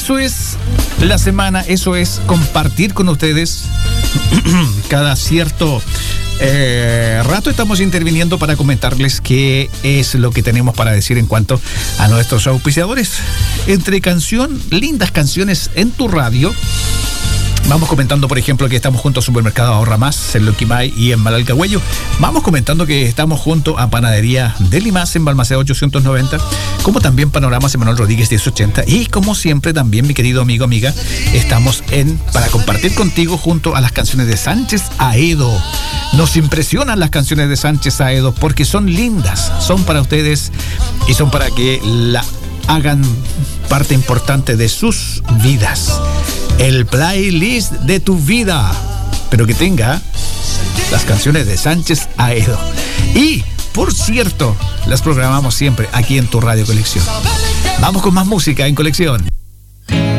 Eso es la semana, eso es compartir con ustedes cada cierto rato estamos interviniendo para comentarles qué es lo que tenemos para decir en cuanto a nuestros auspiciadores. Entre lindas canciones en tu radio. Vamos comentando, por ejemplo, que estamos junto a Supermercado Ahorra Más en Loquimay y en Malalcahuello. Vamos comentando que estamos junto a Panadería de Limas en Balmaceda 890, como también Panoramas en Manuel Rodríguez 1080. Y como siempre también, mi querido amigo, amiga, estamos para compartir contigo junto a las canciones de Sánchez Aedo. Nos impresionan las canciones de Sánchez Aedo porque son lindas, son para ustedes y son para que la hagan parte importante de sus vidas. El playlist de tu vida, pero que tenga las canciones de Sánchez Aedo. Y, por cierto, las programamos siempre aquí en tu Radio Colección. Vamos con más música en Colección.